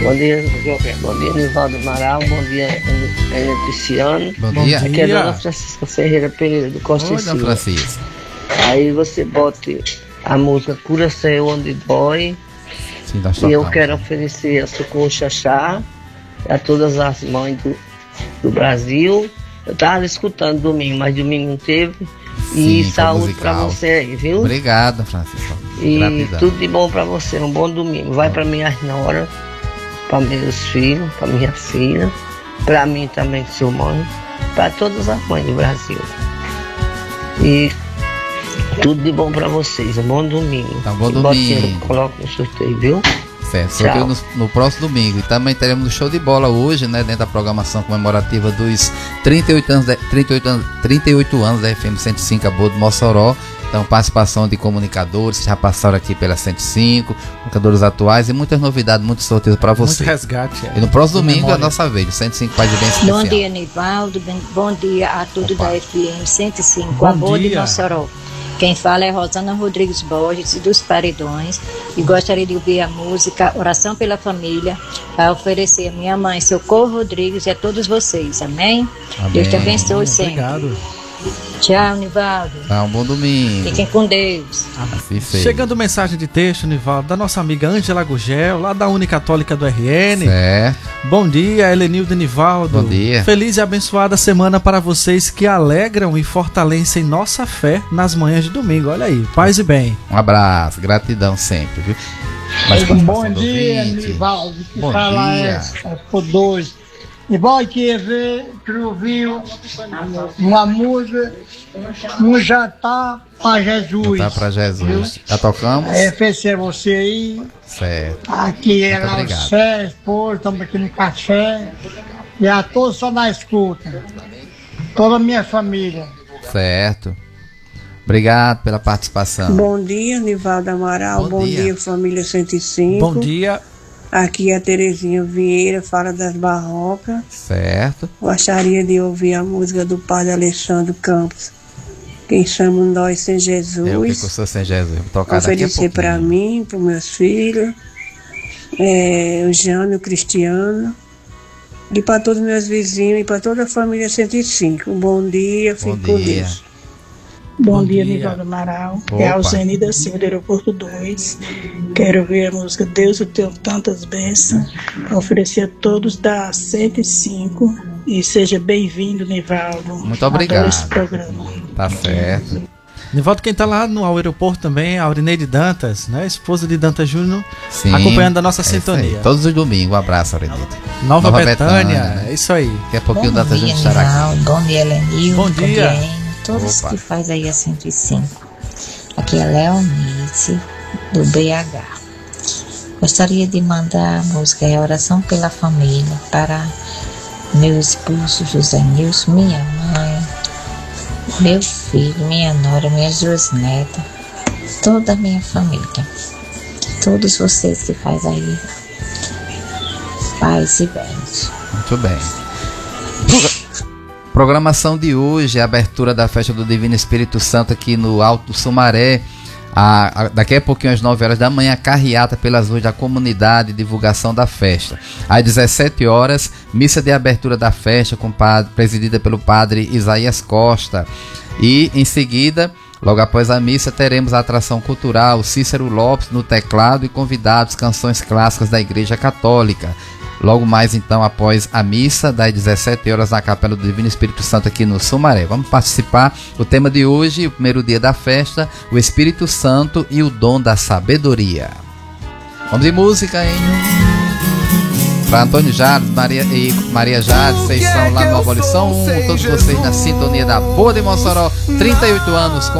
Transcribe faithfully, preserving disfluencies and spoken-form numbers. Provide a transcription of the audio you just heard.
Bom dia, bom dia, Nivaldo Amaral. Bom dia, Ana Cristiano. Bom dia. Aqui é Dona Francisca Ferreira Pereira, do Costa Oi, e Silva. Dona Francisca. Aí você bote a música Cura Céu Onde Dói. Sim, nós E eu tocamos. quero oferecer a Socorro Xaxá a todas as mães do, do Brasil. Eu estava escutando domingo, mas domingo não teve. Sim, E foi saúde pra musical. você aí, viu? Obrigado, Francisco. E Gratidão. tudo de bom pra você, um bom domingo. Vai pra minhas noras, pra meus filhos, pra minha filha, pra mim também, que sou mãe, pra todas as mães do Brasil. E tudo de bom pra vocês, um bom domingo. Tá, um bom E botinha domingo. eu coloco no sorteio, viu? Certo, sorteio no, no próximo domingo. E também teremos o show de bola hoje, né? Dentro da programação comemorativa dos trinta e oito anos, de, trinta e oito anos, trinta e oito anos da F M cento e cinco, a Boa de Mossoró. Então, participação de comunicadores que já passaram aqui pela cento e cinco, comunicadores atuais e muitas novidades, muitos sorteios para você. Muito resgate. É. E no próximo domingo memória. é a nossa vez, o cento e cinco faz bem especial. Bom dia, Nivaldo. Bem- Bom dia a todos Opa. da F M cento e cinco, Bom a Boa de dia. Mossoró. Quem fala é Rosana Rodrigues Borges, dos Paredões, e gostaria de ouvir a música Oração pela Família, para oferecer a minha mãe, Socorro Rodrigues, e a todos vocês. Amém? Amém. Deus te abençoe sempre. Obrigado. Tchau, Nivaldo. Tá, um bom domingo. Fiquem com Deus. Assim seja. Chegando mensagem de texto, Nivaldo, da nossa amiga Ângela Gugel, lá da Unicatólica do R N. Certo. Bom dia, Helenildo e Nivaldo. Bom dia. Feliz e abençoada semana para vocês que alegram e fortalecem nossa fé nas manhãs de domingo. Olha aí, paz e bem. Um abraço, gratidão sempre, viu? Mais Bom participação do dia, ouvinte. Nivaldo. Que Bom fala dia. é, é por dois. Nivaldo queria ver, que ouviu uma música, um jantar para Jesus. Tá pra Jesus. Já tocamos? É, oferecer você aí. Certo. Aqui é Muito lá o obrigado. Cé, esposa, estamos aqui no café. E a todos só na escuta. Toda a minha família. Certo. Obrigado pela participação. Bom dia, Nivaldo Amaral. Bom Bom, dia. dia. família cento e cinco. Bom dia. Aqui é a Terezinha Vieira, fala das Barrocas. Certo. Gostaria de ouvir a música do padre Alexandre Campos. Quem chama nós sem Eu fico Jesus. só sem Jesus. Vou tocar daqui a Oferecer para pouquinho. mim, para meus filhos, é, o Jânio, o Cristiano. E para todos meus vizinhos e para toda a família cento e cinco. Bom dia, Bom fique com dia. Deus. Bom, Bom dia, dia. Nivaldo Amaral. Opa. É a Alzeni da Silva, do Aeroporto dois. Quero ver a música Deus, eu tenho tantas bênçãos. Oferecer a todos da cento e cinco. E seja bem-vindo, Nivaldo. Muito obrigado. Adoro esse programa. Tá certo. Nivaldo, quem tá lá no aeroporto também é a Aurineide Dantas, né? Esposa de Dantas Júnior, Sim. acompanhando a nossa É isso aí. sintonia. Todos os domingos. Um abraço, Aurenito. Nova, Nova Betânia, Betânia. é isso aí. Daqui a pouquinho o Bom Data dia, Júnior estará aqui. Nivaldo. Bom dia, Helenil. Bom dia. Em todos Opa. que faz aí a cento e cinco. Aqui é Leonice, do B H. Gostaria de mandar a música é Oração pela Família para meu esposo José Nilson, minha mãe, meu filho, minha nora, minhas duas netas, toda a minha família. Todos vocês que faz aí paz e bens. Muito bem. Programação de hoje, a abertura da festa do Divino Espírito Santo aqui no Alto Sumaré. A, a, daqui a pouquinho, às nove horas da manhã, carreata pelas ruas da comunidade, divulgação da festa. Às dezessete horas, missa de abertura da festa, com padre, presidida pelo padre Isaías Costa. E, em seguida, logo após a missa, teremos a atração cultural Cícero Lopes no teclado e convidados, canções clássicas da Igreja Católica. Logo mais, então, após a missa, das dezessete horas, na Capela do Divino Espírito Santo aqui no Sumaré. Vamos participar. O tema de hoje, o primeiro dia da festa, o Espírito Santo e o dom da sabedoria. Vamos de música, hein? Para Antônio Jales, Maria e Maria Jales, vocês estão lá no Abolição um, todos vocês na sintonia da Boa de Mossoró, trinta e oito anos com